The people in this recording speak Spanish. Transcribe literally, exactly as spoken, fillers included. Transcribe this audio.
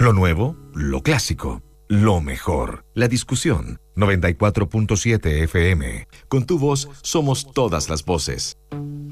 Lo nuevo, lo clásico, lo mejor. La discusión. noventa y cuatro punto siete F M. Con tu voz somos todas las voces.